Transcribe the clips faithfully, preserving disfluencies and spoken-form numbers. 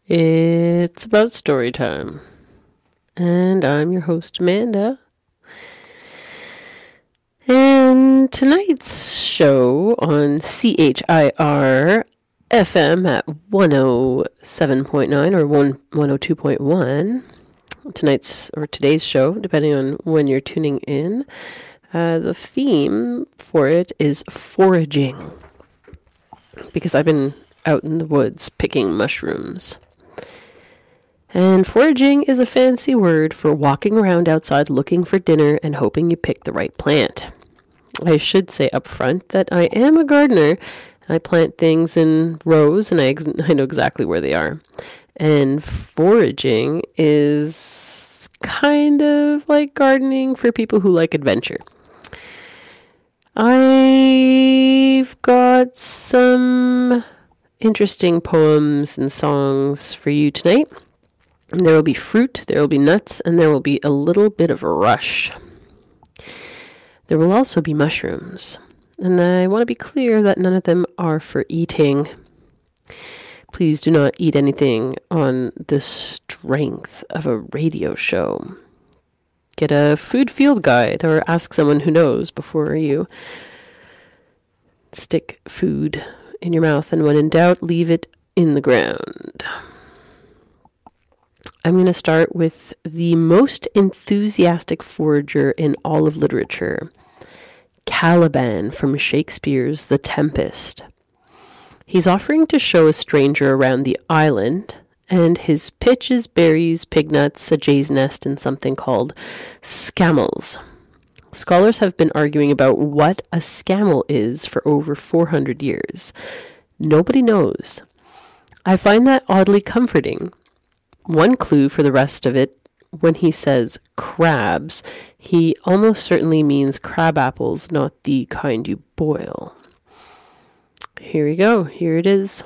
It's about story time. And I'm your host, Amanda. And tonight's show on C H I R F M at one oh seven point nine or one oh two point one. Tonight's or today's show, depending on when you're tuning in, uh, the theme for it is foraging. Because I've been out in the woods picking mushrooms. And foraging is a fancy word for walking around outside looking for dinner and hoping you pick the right plant. I should say up front that I am a gardener. I plant things in rows and I, ex- I know exactly where they are. And foraging is kind of like gardening for people who like adventure. I've got some interesting poems and songs for you tonight. There will be fruit, there will be nuts, and there will be a little bit of a rush. There will also be mushrooms. And I want to be clear that none of them are for eating. Please do not eat anything on the strength of a radio show. Get a food field guide or ask someone who knows before you stick food in your mouth. And when in doubt, leave it in the ground. I'm going to start with the most enthusiastic forager in all of literature, Caliban from Shakespeare's The Tempest. He's offering to show a stranger around the island, and his pitch is berries, pig nuts, a jay's nest, and something called scamels. Scholars have been arguing about what a scamel is for over four hundred years. Nobody knows. I find that oddly comforting. One clue for the rest of it, when he says crabs, he almost certainly means crab apples, not the kind you boil. Here we go. Here it is.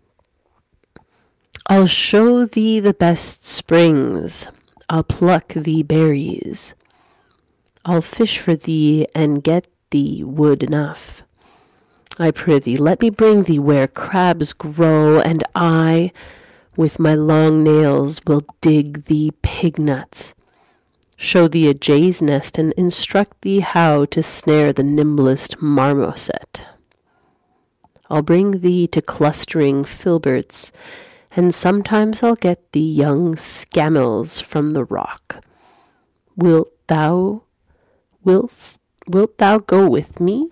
I'll show thee the best springs. I'll pluck thee berries. I'll fish for thee and get thee wood enough. I prithee, let me bring thee where crabs grow, and I, with my long nails, will dig thee pig nuts, show thee a jay's nest, and instruct thee how to snare the nimblest marmoset. I'll bring thee to clustering filberts, and sometimes I'll get thee young scamels from the rock. Wilt thou, wilt, wilt thou go with me?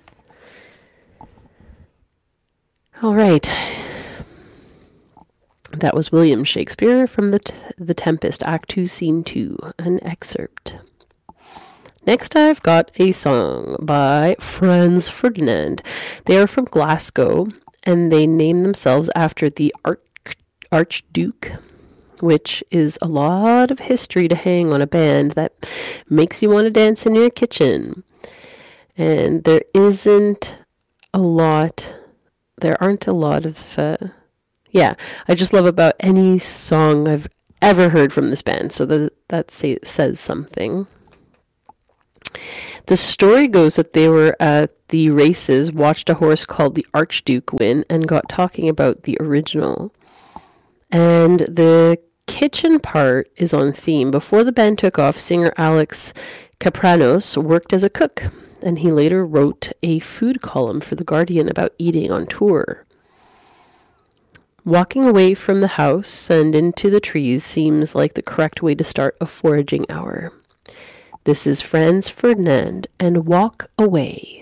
All right. That was William Shakespeare from the, t- the Tempest, Act two, Scene two, an excerpt. Next I've got a song by Franz Ferdinand. They are from Glasgow, and they name themselves after the Arch- Archduke, which is a lot of history to hang on a band that makes you want to dance in your kitchen. And there isn't a lot, there aren't a lot of... Uh, Yeah, I just love about any song I've ever heard from this band, so that, that say, says something. The story goes that they were at the races, watched a horse called the Archduke win, and got talking about the original. And the kitchen part is on theme. Before the band took off, singer Alex Kapranos worked as a cook, and he later wrote a food column for The Guardian about eating on tour. Walking away from the house and into the trees seems like the correct way to start a foraging hour. This is Franz Ferdinand and Walk Away.